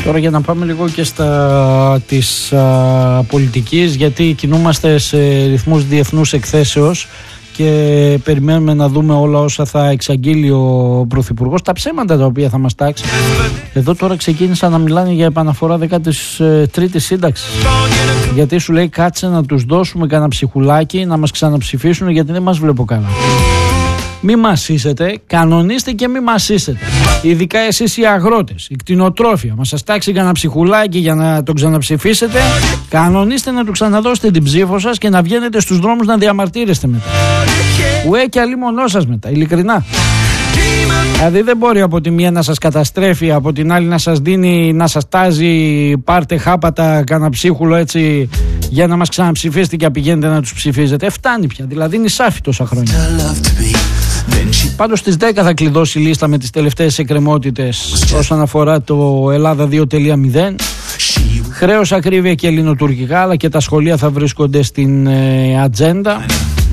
Τώρα για να πάμε λίγο και στα της πολιτικής, γιατί κινούμαστε σε ρυθμούς διεθνούς εκθέσεως και περιμένουμε να δούμε όλα όσα θα εξαγγείλει ο Πρωθυπουργός, τα ψέματα τα οποία θα μας τάξει. Εδώ τώρα ξεκίνησαν να μιλάνε για επαναφορά 13ης σύνταξης, γιατί σου λέει κάτσε να τους δώσουμε κανένα ψυχουλάκι να μας ξαναψηφίσουν, γιατί δεν μας βλέπω καλά. Μη μασίσετε, κανονίστε και μη μασίσετε. Ειδικά εσείς οι αγρότες, οι κτηνοτρόφια, μας σας τάξει κανένα ψυχουλάκι για να τον ξαναψηφίσετε. Κανονίστε να του ξαναδώσετε την ψήφο σας και να βγαίνετε στους δρόμους να διαμαρτύρεστε μετά. Ουέ και αλλήμονό σας μετά, ειλικρινά. Δηλαδή δεν μπορεί από τη μία να σας καταστρέφει, από την άλλη να σας δίνει, να σας τάζει, πάρτε χάπατα κανένα ψίχουλο έτσι για να μας ξαναψηφίσετε και πηγαίνετε να τους ψηφίζετε. Φτάνει πια, δηλαδή είναι σάφι τόσα χρόνια. Πάντως στις 10 θα κλειδώσει η λίστα με τις τελευταίες εκκρεμότητες όσον αφορά το Ελλάδα 2.0. Χρέος, ακρίβεια και ελληνοτουρκικά, αλλά και τα σχολεία θα βρίσκονται στην ατζέντα.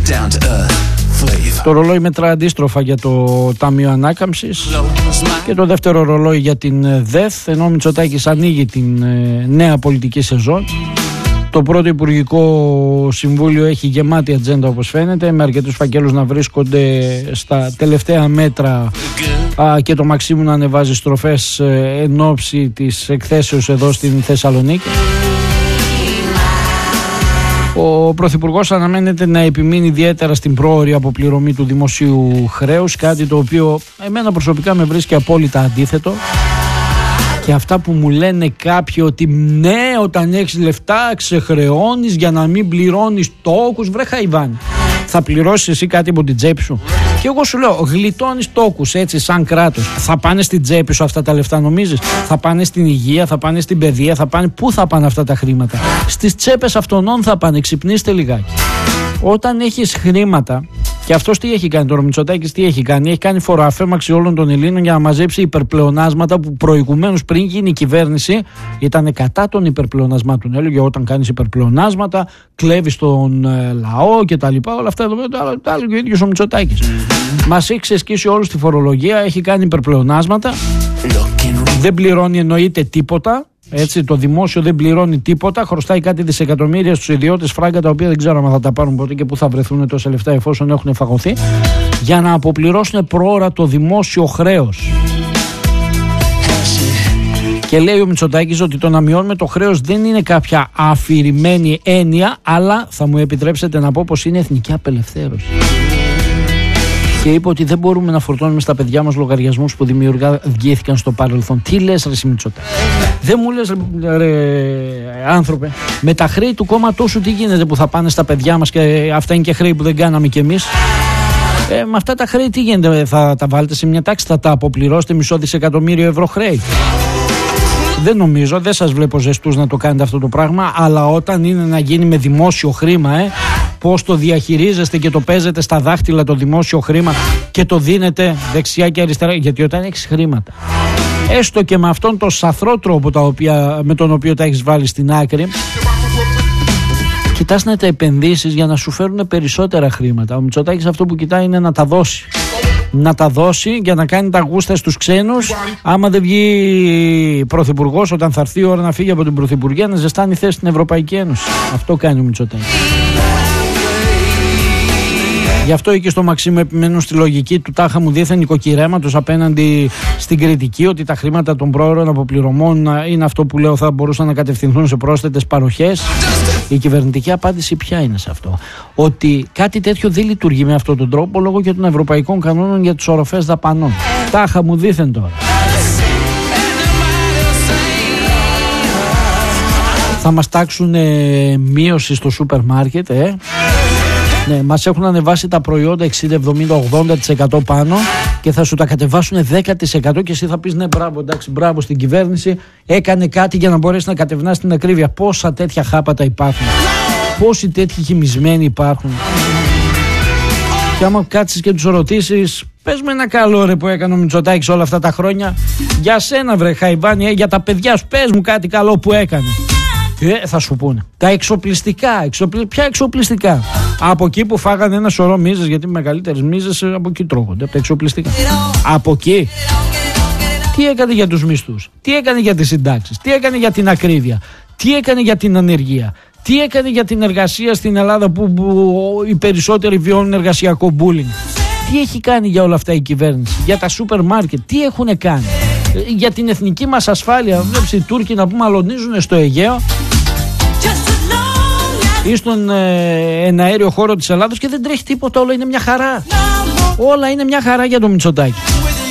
Το ρολόι μετρά αντίστροφα για το Ταμείο Ανάκαμψης και το δεύτερο ρολόι για την ΔΕΘ, ενώ ο Μητσοτάκης ανοίγει την νέα πολιτική σεζόν. Το πρώτο Υπουργικό Συμβούλιο έχει γεμάτη ατζέντα, όπως φαίνεται, με αρκετούς φακέλους να βρίσκονται στα τελευταία μέτρα και το Μαξίμου να ανεβάζει στροφές εν ώψη της εκθέσεως εδώ στην Θεσσαλονίκη. Ο Πρωθυπουργός αναμένεται να επιμείνει ιδιαίτερα στην πρόωρη αποπληρωμή του δημοσίου χρέους, κάτι το οποίο εμένα προσωπικά με βρίσκει απόλυτα αντίθετο. Και αυτά που μου λένε κάποιοι ότι ναι, όταν έχεις λεφτά ξεχρεώνεις για να μην πληρώνεις τόκους, βρε Χαϊβάνη, θα πληρώσεις εσύ κάτι από την τσέπη σου? Και εγώ σου λέω, γλιτώνεις τόκους έτσι σαν κράτος, θα πάνε στην τσέπη σου αυτά τα λεφτά νομίζεις? Θα πάνε στην υγεία, θα πάνε στην παιδεία, θα πάνε, πού θα πάνε αυτά τα χρήματα? Στις τσέπες αυτών θα πάνε, ξυπνήστε λιγάκι. Όταν έχεις χρήματα, και αυτός τι έχει κάνει τώρα ο Μητσοτάκης, τι έχει κάνει? Έχει κάνει φοροαφέμαξη όλων των Ελλήνων για να μαζέψει υπερπλεονάσματα που προηγουμένως, πριν γίνει η κυβέρνηση, ήταν κατά των υπερπλεονασμάτων. Έλεγε όταν κάνεις υπερπλεονάσματα, κλέβεις τον λαό κτλ. Όλα αυτά τα έλεγε ο ίδιος ο Μητσοτάκης. Μας έχει ξεσκίσει όλους τη φορολογία, έχει κάνει υπερπλεονάσματα, δεν πληρώνει εννοείται τίποτα. Έτσι, το δημόσιο δεν πληρώνει τίποτα, χρωστάει κάτι δισεκατομμύρια στους ιδιώτες φράγκα, τα οποία δεν ξέρω αν θα τα πάρουν ποτέ και πού θα βρεθούν τόσα λεφτά εφόσον έχουν φαγωθεί, για να αποπληρώσουν προώρα το δημόσιο χρέος. Και λέει ο Μητσοτάκης ότι το να μειώνουμε το χρέος δεν είναι κάποια αφηρημένη έννοια, αλλά θα μου επιτρέψετε να πω πως είναι εθνική απελευθέρωση. Και είπε ότι δεν μπορούμε να φορτώνουμε στα παιδιά μας λογαριασμούς που δημιουργήθηκαν στο παρελθόν. Τι λες ρε Μητσοτάκη? Δεν μου λες ρε άνθρωπε, με τα χρέη του κόμματός σου τι γίνεται που θα πάνε στα παιδιά μας και αυτά είναι και χρέη που δεν κάναμε κι εμείς? Με αυτά τα χρέη τι γίνεται? Θα τα βάλετε σε μια τάξη, θα τα αποπληρώσετε $1,5 δισεκατομμύριο ευρώ χρέη? Δεν νομίζω, δεν σας βλέπω ζεστούς να το κάνετε αυτό το πράγμα, αλλά όταν είναι να γίνει με δημόσιο χρήμα, πώς το διαχειρίζεστε και το παίζετε στα δάχτυλα το δημόσιο χρήμα και το δίνετε δεξιά και αριστερά, γιατί όταν έχεις χρήματα, έστω και με αυτόν τον σαθρό τρόπο με τον οποίο τα έχεις βάλει στην άκρη, κοιτάς να τα επενδύσεις για να σου φέρουν περισσότερα χρήματα. Ο Μητσοτάκης αυτό που κοιτάει είναι να τα δώσει. Να τα δώσει για να κάνει τα γούστα στους ξένους. Άμα δεν βγει πρωθυπουργός, όταν θα έρθει η ώρα να φύγει από την πρωθυπουργία, να ζεστάνει θέση στην Ευρωπαϊκή Ένωση. Αυτό κάνει ο Μητσοτάκης. Γι' αυτό εκεί στο Μαξίμου επιμένουν στη λογική του τάχα μου δίθεν οικοκυρέματος απέναντι στην κριτική ότι τα χρήματα των πρόωρων αποπληρωμών είναι αυτό που λέω θα μπορούσαν να κατευθυνθούν σε πρόσθετες παροχές. Η κυβερνητική απάντηση ποια είναι σε αυτό? Ότι κάτι τέτοιο δεν λειτουργεί με αυτόν τον τρόπο λόγω και των ευρωπαϊκών κανόνων για τις οροφές δαπανών. Τάχα μου δίθεν τώρα. Θα μας τάξουν μείωση στο σούπερ μάρκετ, Ναι, μας έχουν ανεβάσει τα προϊόντα 60, 70, 80% πάνω και θα σου τα κατεβάσουν 10% και εσύ θα πεις ναι μπράβο, εντάξει, μπράβο στην κυβέρνηση, έκανε κάτι για να μπορέσει να κατευνάσει την ακρίβεια. Πόσα τέτοια χάπατα υπάρχουν, πόσοι τέτοιοι χυμισμένοι υπάρχουν. Και άμα κάτσεις και τους ρωτήσεις, πες με ένα καλό ρε που έκανε ο Μητσοτάκης όλα αυτά τα χρόνια, για σένα βρε Χαϊβάνη, για τα παιδιά σου, πες μου κάτι καλό που έκανε. Θα σου πούνε. Τα εξοπλιστικά. Ποια εξοπλιστικά? Από εκεί που φάγανε ένα σωρό μίζες, γιατί οι μεγαλύτερες μίζες από εκεί τρώγονται, από τα εξοπλιστικά. Από εκεί. Τι έκανε για τους μισθούς, τι έκανε για τις συντάξεις, τι έκανε για την ακρίβεια, τι έκανε για την ανεργία, τι έκανε για την εργασία στην Ελλάδα που οι περισσότεροι βιώνουν εργασιακό bullying. Τι έχει κάνει για όλα αυτά η κυβέρνηση, για τα σούπερ μάρκετ, τι έχουν κάνει, για την εθνική μας ασφάλεια. Βλέπεις οι Τούρκοι να πούμε αλωνίζουν στο Αιγαίο ή στον εναέριο χώρο της Ελλάδος και δεν τρέχει τίποτα, όλα είναι μια χαρά. Όλα είναι μια χαρά για το Μητσοτάκη.